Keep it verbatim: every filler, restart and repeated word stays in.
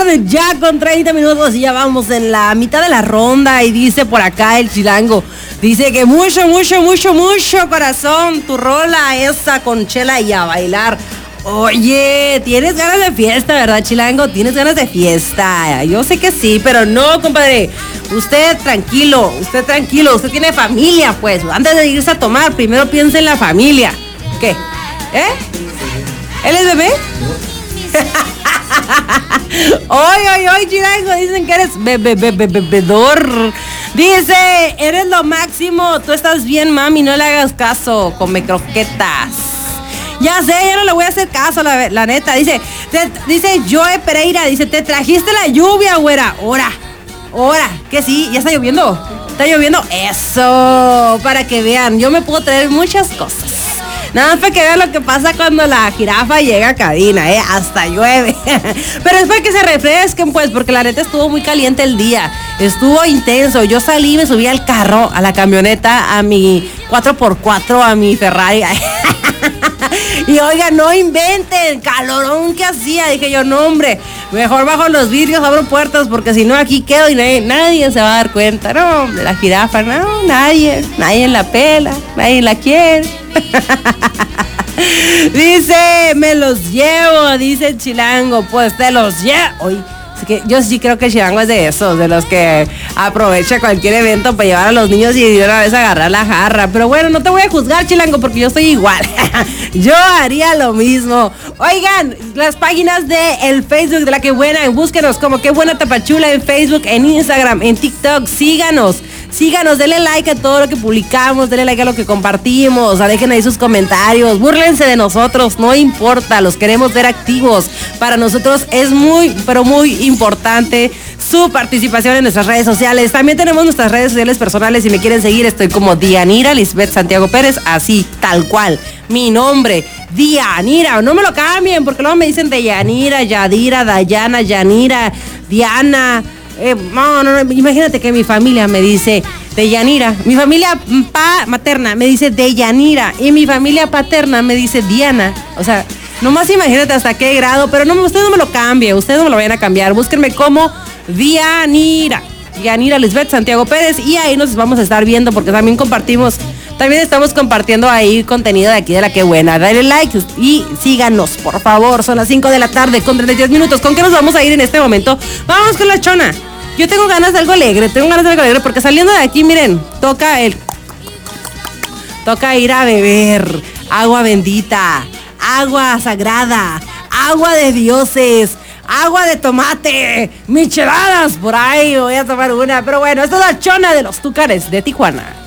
ya con treinta minutos y ya vamos en la mitad de la ronda. Y dice por acá el chilango, dice que mucho, mucho, mucho, mucho corazón, tu rola esa con Chela y a bailar. Oye, tienes ganas de fiesta, ¿verdad, chilango? Tienes ganas de fiesta. Yo sé que sí, pero no, compadre. Usted tranquilo, usted tranquilo, usted tiene familia, pues. Antes de irse a tomar, primero piensa en la familia. ¿Qué? ¿Eh? ¿Él es bebé? Oye, oye, oye, chilango, dicen que eres bebé, bebé, bebedor. Dice, eres lo máximo, tú estás bien, mami, no le hagas caso, come croquetas. Ya sé, ya no le voy a hacer caso, la, la neta. Dice, te, dice Joe Pereira, dice, te trajiste la lluvia, güera. Ora, ora, que sí, ya está lloviendo. Está lloviendo, eso, para que vean, yo me puedo traer muchas cosas. Nada más para que vean lo que pasa cuando la jirafa llega a cabina, ¿eh? Hasta llueve. Pero es para que se refresquen, pues, porque la neta estuvo muy caliente el día. Estuvo intenso. Yo salí, me subí al carro, a la camioneta, a mi cuatro por cuatro, a mi Ferrari. Y oiga, no inventen, calorón que hacía. Dije yo, no, hombre, mejor bajo los vidrios, abro puertas, porque si no aquí quedo y nadie, nadie se va a dar cuenta. No, hombre, la jirafa, no, nadie, nadie la pela, nadie la quiere. Dice, me los llevo, dice el chilango, pues te los llevo. Oye, es que yo sí creo que el chilango es de esos, de los que aprovecha cualquier evento para llevar a los niños y de una vez agarrar la jarra. Pero bueno, no te voy a juzgar, chilango, porque yo soy igual. Yo haría lo mismo. Oigan, las páginas de el Facebook de La Que Buena, búsquenos como Qué Buena Tapachula en Facebook, en Instagram, en TikTok, síganos. Síganos, denle like a todo lo que publicamos, denle like a lo que compartimos, o sea, dejen ahí sus comentarios, búrlense de nosotros, no importa, los queremos ver activos. Para nosotros es muy, pero muy importante su participación en nuestras redes sociales. También tenemos nuestras redes sociales personales, si me quieren seguir, estoy como Dianira Lisbeth Santiago Pérez, así, tal cual, mi nombre, Dianira, no me lo cambien, porque luego me dicen de Yanira, Yadira, Dayana, Yanira, Diana. Eh, no, no, no, imagínate que mi familia me dice de Yanira, mi familia pa, materna me dice de Yanira y mi familia paterna me dice Diana. O sea, nomás imagínate hasta qué grado, pero no, ustedes no me lo cambien, ustedes no me lo vayan a cambiar, búsquenme como Dianira, Dianira Lisbeth Santiago Pérez, y ahí nos vamos a estar viendo porque también compartimos, también estamos compartiendo ahí contenido de aquí de La Que Buena. Dale like y síganos, por favor. Son las cinco de la tarde con treinta y diez minutos. ¿Con qué nos vamos a ir en este momento? Vamos con la chona. Yo tengo ganas de algo alegre, tengo ganas de algo alegre porque saliendo de aquí, miren, toca el... Toca ir a beber agua bendita, agua sagrada, agua de dioses, agua de tomate, micheladas por ahí, voy a tomar una. Pero bueno, esta es la chona de los Tucanes de Tijuana.